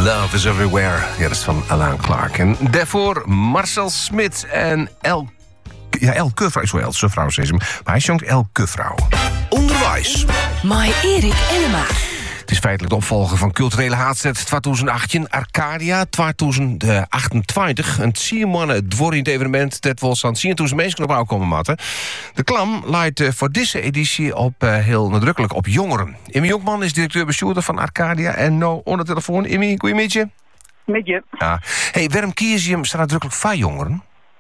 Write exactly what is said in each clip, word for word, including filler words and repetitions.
Love is Everywhere. Ja, dat is van Alain Clark. En daarvoor Marcel Smit en El... Ja, El Kufrouw is wel Else vrouw, zei ze. Maar hij zongt El Kufrouw. Onderwijs. My Erik Enema. Het is feitelijk de opvolger van culturele haatset twintig achttien Arcadia twintig achtentwintig. Een zie-mannen dworrend evenement dat wel zo'n tienduizend mensen op aankomen matten. De klam leidt voor deze editie op uh, heel nadrukkelijk op jongeren. Immi Jonkman is directeur-bestuurder van Arcadia en nou onder de telefoon. Immi, goeiemiddag. Met je. Ja. Hey, waarom kies je hem zo nadrukkelijk van jongeren?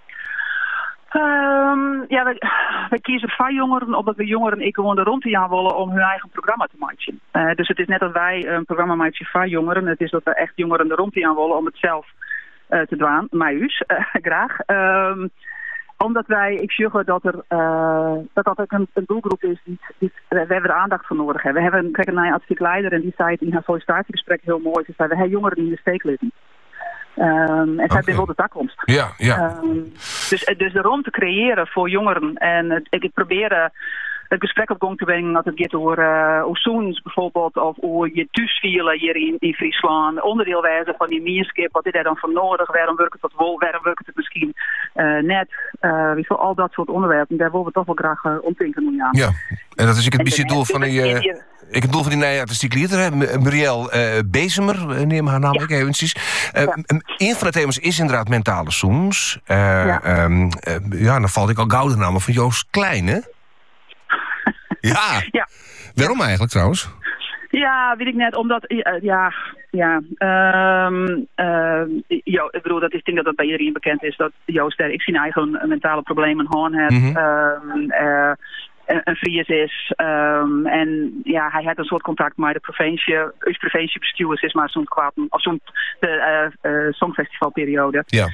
Um, ja, wij, wij kiezen voor jongeren omdat we jongeren ik gewoon er rond te gaan willen om hun eigen programma te maken. Uh, dus het is net dat wij een programma maken voor jongeren. Het is dat we echt jongeren er rond te gaan willen om het zelf uh, te doen. Mij us, uh, graag. Um, omdat wij, ik zeg dat er uh, dat dat ook een, een doelgroep is die, die we hebben er aandacht voor nodig hebben. We hebben een kijken naar een artistiek leider en die zei het in haar sollicitatiegesprek heel mooi. Ze zei, we hebben jongeren die in de steek liggen. Um, en zij okay. wil de toekomst. Ja, ja. Um, dus, dus de ruimte creëren voor jongeren. En uh, ik, ik probeer uh, het gesprek op gang te brengen dat het gaat over uh, hoe zoens bijvoorbeeld, of hoe je thuisvielen hier in, in Friesland, onderdeel wijzen van die meerskip, wat is daar dan voor nodig, waarom werkt het wel, waarom werkt het misschien uh, net, uh, wie al dat soort onderwerpen, daar willen we toch wel graag uh, omdenken aan. Ja, en dat is ik het beetje het doel van die... Uh... Ik het doel van die nieuwe artistiek lieder, Muriel uh, Bezemer, neem haar naam ja. ik eventjes. Uh, ja. Een van de thema's is inderdaad mentale zoens. Uh, ja. Um, uh, ja, dan valt ik al gauw de naam van Joost Klein, hè? ja. ja. Waarom eigenlijk trouwens? Ja, weet ik net, omdat, uh, ja, ja, um, uh, jo, ik bedoel, dat is, ik denk dat dat bij iedereen bekend is, dat Joost, ik zijn eigen mentale problemen gewoon heeft. Mm-hmm. um, uh, een Fries is. Um, en ja, hij had een soort contact met de provincie. Uw provinciebestuur is maar zo'n kwaad, of zo'n de uh, uh, songfestivalperiode. Ja.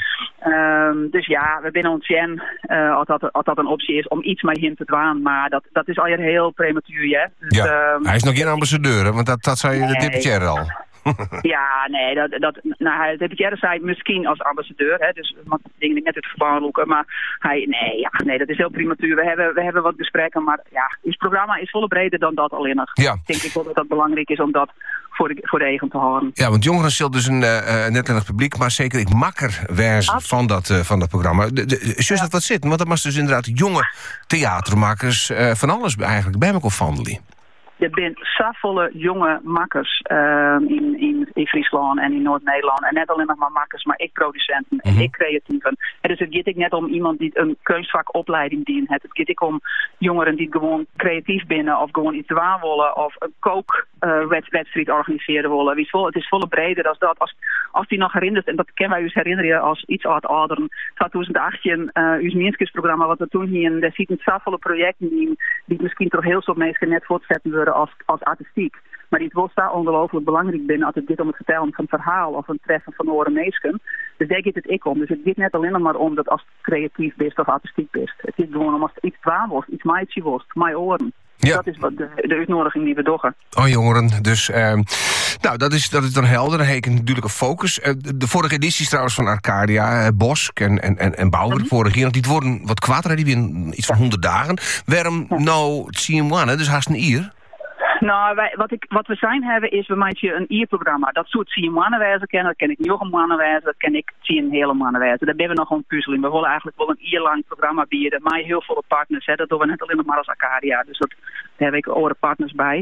Um, dus ja, we binnen ons jen, uh, als, dat, als dat een optie is om iets met hem te doen. Maar dat, dat is al heel prematuur, hè. Dus, ja. um, hij is nog geen ambassadeur, hè? Want dat, dat zei je nee. de deputaire al. Ja, nee, dat, dat, nou, de deputaire zei misschien als ambassadeur, hè, dus wat denk ik net het verband roeken, maar hij, nee, ja, nee, dat is heel prematuur. We hebben, we hebben wat gesprekken, maar ja, ons programma is volle breder dan dat alleen nog. Ja. Ik denk ik wel dat dat belangrijk is om dat voor de, voor de eigen te houden. Ja, want jongeren zullen dus een uh, Nederlands publiek, maar zeker ik makker wijzen van dat, uh, van dat programma. De, de, zus ja. dat wat zitten, want dat was dus inderdaad jonge theatermakers uh, van alles eigenlijk bij elkaar vandelen. Er zijn zoveel jonge makkers uh, in, in, in Friesland en in Noord-Nederland. En net alleen nog maar makkers, maar ik producenten en mm-hmm. ik creatieven. En dus het gaat ik net om iemand die een keusvakopleiding dient. Het gaat ik om jongeren die gewoon creatief binnen of gewoon iets doen willen. Of een kookwedstrijd uh, organiseren willen. Wie vol, het is volle breder dan dat. Als, als die nog herinnert, en dat kennen wij ons herinneren als iets uit ouderen. twintig achttien, uh, ons Meerskisprogramma wat we toen hier, daar zitten zoveel projecten die, die misschien toch heel veel mensen net voortzetten worden. Als, als artistiek. Maar die het wel ongelooflijk belangrijk binnen als het gaat om het vertellen van een verhaal of een treffen van oren meesken. Dus daar gaat het ik om. Dus het gaat net alleen maar om dat als het creatief bent of artistiek bent. Het gaat gewoon om als het iets waar wordt, iets maatje wordt, mijn oren. Ja. Dat is wat de, de uitnodiging die we doen. Oh jongeren, dus uh, nou dat is, dat is dan helder. Dan heb ik natuurlijk een focus. Uh, de vorige edities trouwens van Arcadia, uh, Bosk en, en, en, en Bouwer, mm-hmm. de vorige keer, die worden wat kwader, die winnen iets van honderd dagen. Waarom ja. nou C M één, dus haast een ier? Nou, wij, wat, ik, wat we zijn hebben is, we maken een I R-programma. Dat soort zie je mannenwijzen kennen, dat ken ik nog een mannenwijzen, dat ken ik zie een hele mannenwijzen. Daar hebben we nog een puzzel in. We willen eigenlijk wel een I R-lang programma bieden, maar heel veel partners. Hè. Dat doen we net alleen nog maar als Arcadia, dus dat, daar heb ik oren partners bij.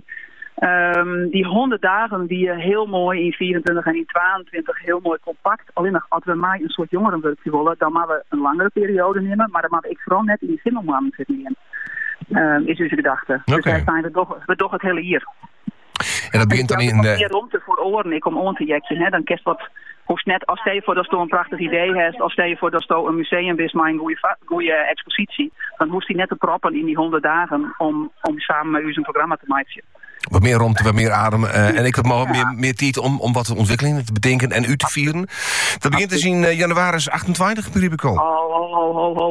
Um, die honderd dagen die je heel mooi in vierentwintig en in tweeëntwintig heel mooi compact. Alleen nog als we maar een soort jongerenwerkje willen, dan moeten we een langere periode nemen, maar dan moet ik vooral net in die zindelman zitten in. Uh, is uw gedachte. Okay. Dus wij zijn we toch, we toch het hele hier. En dat begint dan in de... meer ruimte voor oren, ik om oren te jekken, hè, dan kerst wat... Hoeft net, als stel je voor dat je een prachtig idee hebt, als stel je voor dat je een museum is met een goede expositie, dan hoeft hij net te proppen in die honderd dagen om, om samen met u zijn programma te maken. Wat meer ruimte, wat meer adem. Uh, en ik heb maar ja. meer, meer tijd om, om wat ontwikkelingen te bedenken en u te vieren. Dat begint dus in uh, januari achtentwintig, begreep ik al. Oh, ho, ho, ho, ho.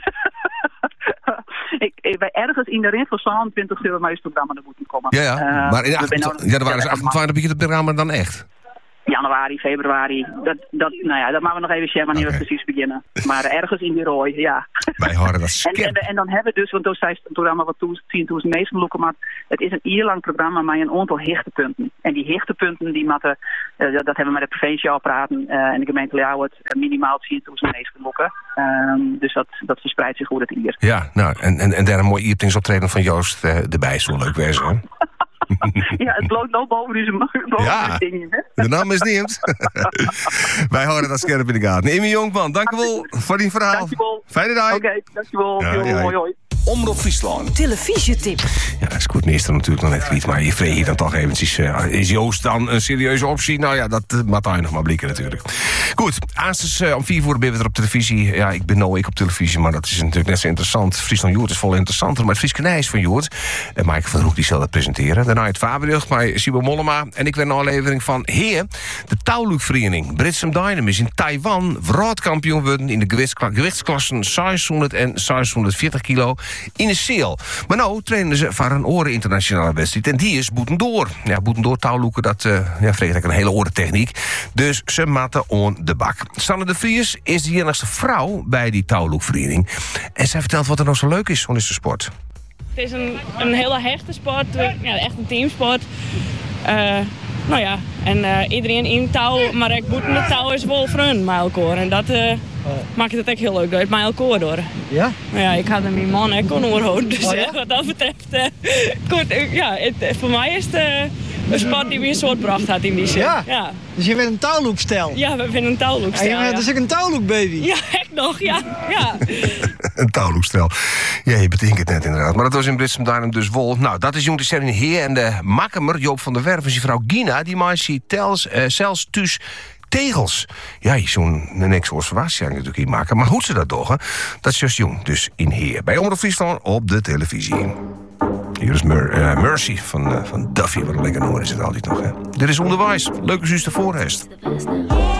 ik, ik ben ergens in de rin van zevenentwintig zullen we met het programma naar moeten komen. Ja, ja. Uh, maar in januari achtentwintig begint het programma dan echt? Ja, januari, februari. Dat, dat, nou ja, dat maken we nog even zien wanneer okay. we precies beginnen. Maar ergens in die rooi, ja. Wij horen dat en, en, en dan hebben we dus, want toen zei het programma wat toen zien toen het meest loeken, maar het is een ierlang programma met een aantal hechtepunten. En die hechtepunten die moeten, uh, dat, dat hebben we met de provincie al praten uh, en de gemeente Leeuwarden uh, minimaal zien toen het meest loeken. Um, dus dat, dat verspreidt zich goed het hier. Ja, nou, en, en, en daar een mooi iertingsoptreden van Joost uh, erbij zo leuk wezen, hè? Ja, het bloot nog boven deze, boven ja, deze dingen. Hè? De naam is niet. Wij houden dat scherp in de gaten. Amy Jonkman, dank u wel voor die verhaal. Dankjewel. Fijne dag. Oké, okay, dankjewel. Ja, ja, ja. Hoi, hoi. Omroep Friesland. Televisietip. Ja, dat is goed minister natuurlijk nog net kwijt. Maar je vreeg hier dan toch eventjes. Uh, is Joost dan een serieuze optie? Nou ja, dat uh, moet hij nog maar blikken natuurlijk. Goed, aanstonds uh, om vier uur ben we er op televisie. Ja, ik ben nou ik op televisie, maar dat is natuurlijk net zo interessant. Friesland Joert is vol interessanter. Maar het Frieske Nijs van Joert. En Maaike van der Hoek die zal dat presenteren. Daarna het Faberlucht, maar Sibo Mollema. En ik werd een aflevering van Heer. De touwluchtvereniging Britsum Dynamics in Taiwan. Wereldkampioen worden in de gewichtskla- gewichtsklassen zeshonderd en zeshonderdveertig kilo. In een seel. Maar nou trainen ze voor een oren internationale wedstrijd. En die is Boetendoor. Ja, Boetendoor touwloeken, dat uh, ja, vreeg ik een hele orentechniek. Dus ze matten on de bak. Sanne de Vries is de enigste vrouw bij die touwloekvereniging. En zij vertelt wat er nou zo leuk is van deze sport. Het is een, een hele hechte sport. Ja, echt een teamsport. Uh, nou ja, en uh, iedereen in touw, maar ik boeten de touw is wel vriend met elkaar. En dat uh, maakt het echt heel leuk door het met elkaar door. Ja? Maar ja, ik had hem mijn man echt kon oorhouden. Dus oh, ja? uh, wat dat betreft, uh, goed, uh, ja, het, voor mij is het uh, een sport die me een soort bracht had in die zin. Ja? Ja. Dus je bent een touwloekstel? Ja, we vinden een touwloekstel. En je bent ja. dus ook een touwloekbaby? Ja, echt nog, ja. ja. Een touwloekstel. Ja, je betekent het net inderdaad. Maar dat was in Britsum Dynamics dus wol. Nou, dat is jong de stelling Heer. En de makkemer Joop van der Werf en zijn vrouw Gina, die maakt tels, uh, zelfs thuis tegels. Ja, zo'n niks voor verwacht natuurlijk hier maken. Maar hoe ze dat doen, dat is juist jong. Dus in Heer. Bij Omroep Friesland op de televisie. Hier is Mer- uh, Mercy van, uh, van Duffy. Wat een lekker nummer is het altijd nog. Hè? Dit is onderwijs. Leuk als u het ervoor heeft.